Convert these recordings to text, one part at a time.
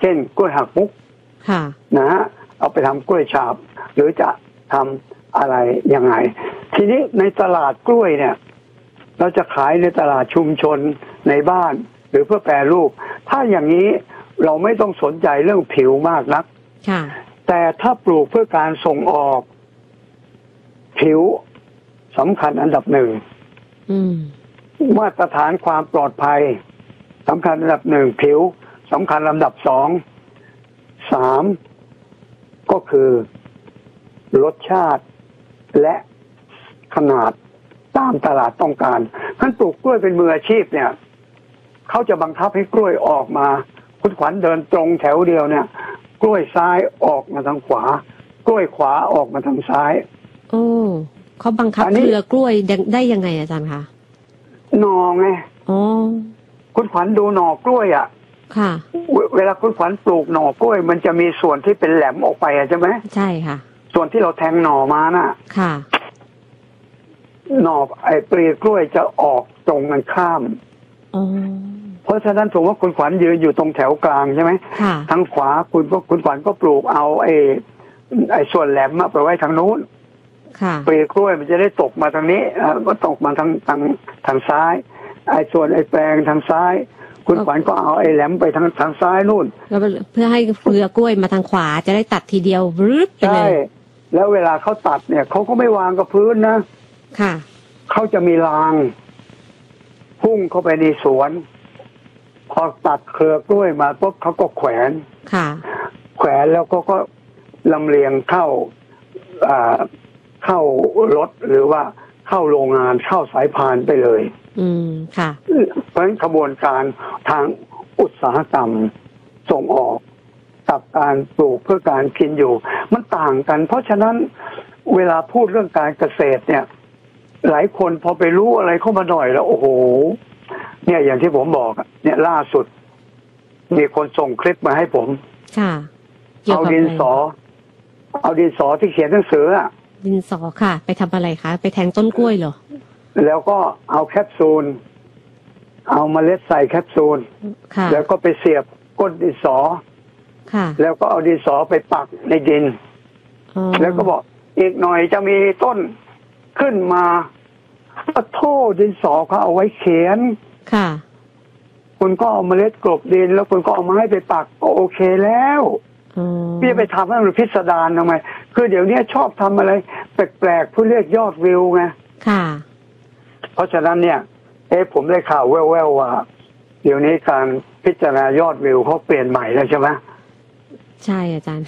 เช่นกล้วยหักมุกนะฮะเอาไปทำกล้วยฉาบหรือจะทำอะไรยังไงทีนี้ในตลาดกล้วยเนี่ยเราจะขายในตลาดชุมชนในบ้านหรือเพื่อแปรรูปถ้าอย่างนี้เราไม่ต้องสนใจเรื่องผิวมากนักแต่ถ้าปลูกเพื่อการส่งออกผิวสำคัญอันดับหนึ่งมาตรฐานความปลอดภัยสำคัญอันดับหนึ่งผิวสำคัญลำดับสองสามก็คือรสชาติและขนาดตามตลาดต้องการท่านปลูกกล้วยเป็นมืออาชีพเนี่ยเขาจะบังคับให้กล้วยออกมาคุณขวัญเดินตรงแถวเดียวเนี่ยกล้วยซ้ายออกมาทางขวากล้วยขวาออกมาทางซ้ายโอ้เขาบังคับเครือกล้วยได้ยังไงอาจารย์คะหน่อไงอ๋อคุณขวัญดูหน่อกล้วยอ่ะค่ะเวลาคุณขวัญปลูกหน่อกล้วยมันจะมีส่วนที่เป็นแหลมออกไปใช่ไหมใช่ค่ะส่วนที่เราแทงหน่อมาน่ะค่ะหน่อไอ้ปลีกล้วยจะออกตรงกันข้ามเพราะฉะนั้นสมมติว่าคุณขวัญยืนอยู่ตรงแถวกลางใช่ไหมทางขวาคุณขวัญก็ปลูกเอาไอ้ส่วนแหลมไปไว้ทางนู้นปลีกล้วยมันจะได้ตกมาทางนี้ก็ตกมาทางซ้ายไอ้ส่วนไอ้แปลงทางซ้ายคุณขวัญก็เอาไอ้แหลมไปทางซ้ายนู่นเพื่อให้เครือกล้วยมาทางขวาจะได้ตัดทีเดียวรึบไปเลยแล้วเวลาเขาตัดเนี่ยเขาก็ไม่วางกับพื้นนะค่ะเขาจะมีรางพุ่งเข้าไปในสวนพอตัดเครือกล้วยมาปุ๊บเขาก็แขวนแขวนแล้วก็ลำเลียงเข้ารถหรือว่าเข้าโรงงานเข้าสายพานไปเลยค่ะเพราะฉะนั้นกระบวนการทางอุตสาหกรรมส่งออกกับการปลูกเพื่อการกินอยู่มันต่างกันเพราะฉะนั้นเวลาพูดเรื่องการเกษตรเนี่ยหลายคนพอไปรู้อะไรเข้ามาหน่อยแล้วโอ้โหเนี่ยอย่างที่ผมบอกเนี่ยล่าสุดมีคนส่งคลิปมาให้ผมเอาดินสอที่เขียนหนังสือดินสอค่ะไปทำอะไรคะไปแทงต้นกล้วยเหรอแล้วก็เอาแคปซูลเอาเมล็ดใส่แคปซูลแล้วก็ไปเสียบก้นดินสอแล้วก็เอาดินสอไปปักในดินแล้วก็บอกอีกหน่อยจะมีต้นขึ้นมาโทษดินสอเขาเอาไว้เขียนคุณก็เอาเมล็ดกลบดินแล้วคุณก็เอาไม้ไปปักก็โอเคแล้วพี่ไปทำให้มันพิสดารทำไมคือเดี๋ยวนี้ชอบทำอะไรแปลกๆเพื่อเรียกยอดวิวไงเพราะฉะนั้นเนี่ยผมได้ข่าวแว่วๆว่าเดี๋ยวนี้การพิจารณายอดวิวเขาเปลี่ยนใหม่แล้วใช่ไหมใช่อาจารย์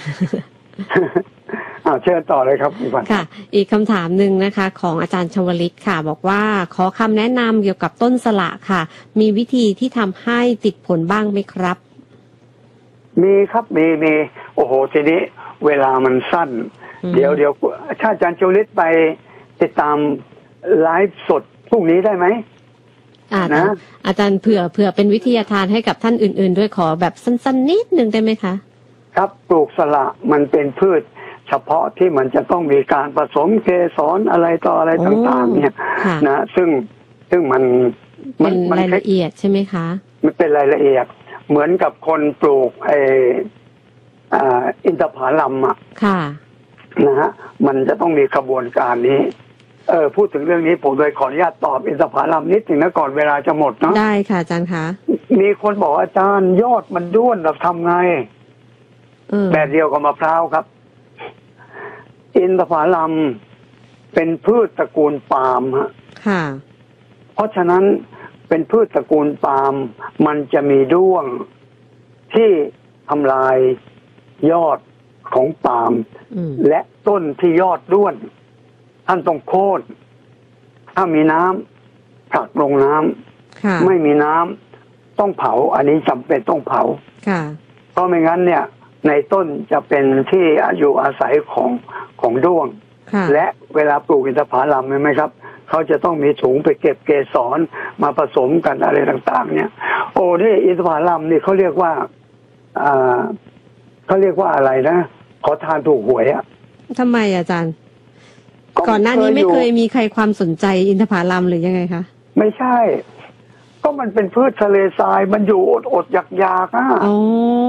เชิญต่อเลยครับคุณขวัญค่ะอีกคำถามหนึ่งนะคะของอาจารย์ชวลิตค่ะบอกว่าขอคำแนะนำเกี่ยวกับต้นสละค่ะมีวิธีที่ทำให้ติดผลบ้างไหมครับมีครับมีโอ้โหทีนี้เวลามันสั้นเดี๋ยวถ้าอาจารย์ชวลิตไปติดตามไลฟ์สดพรุ่งนี้ได้ไหมนะอาจารย์เผื่อเป็นวิทยาทานให้กับท่านอื่นๆด้วยขอแบบสั้นๆนิดนึงได้ไหมคะครับปลูกสละมันเป็นพืชเฉพาะที่มันจะต้องมีการผสมเกสรอะไรต่ออะไรต่างๆเนี่ยนะซึ่งมันรายละเอียดใช่ไหมคะมันเป็นรายละเอียดเหมือนกับคนปลูกอินทผลัมนะฮะมันจะต้องมีกระบวนการนี้พูดถึงเรื่องนี้ผมเลยขออนุญาตตอบอินทผลัมนิดหนึ่งนะก่อนเวลาจะหมดเนาะได้ค่ะอาจารย์คะมีคนบอกอาจารย์ยอดมันด้วนเราทำไงแบบเดียวกับมะพร้าวครับอินทผลัมเป็นพืชตระกูลปาล์มค่ะเพราะฉะนั้นเป็นพืชตระกูลปาล์มมันจะมีด้วงที่ทำลายยอดของปาล์มและต้นที่ยอดด้วนท่านต้องโค่นถ้ามีน้ำผลักลงน้ำไม่มีน้ำต้องเผาอันนี้จำเป็นต้องเผาเพราะไม่งั้นเนี่ยในต้นจะเป็นที่อยู่อาศัยของด้วงและเวลาปลูกอินทผลัมใช่ไหมครับเขาจะต้องมีถุงไปเก็บเกสรมาผสมกันอะไรต่างๆเนี่ยโอ้นี่อินทผลัมนี่เขาเรียกว่าเขาเรียกว่าอะไรนะขอทานถูกหวยทำไมอาจารย์ก่อนหน้านี้ไม่เคยมีใครความสนใจอินทผลัมหรือยังไงคะไม่ใช่ก็มันเป็นพืชทะเลทรายมันอยู่อดอยากๆ